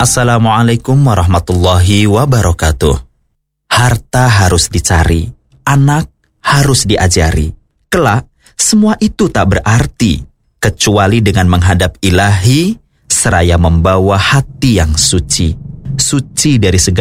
Assalamualaikum warahmatullahi wabarakatuh. Harta harus dicari, anak harus diajari. Kelak, semua itu tak berarti, kecuali dengan menghadap Ilahi, seraya membawa hati yang suci. Suci dari segala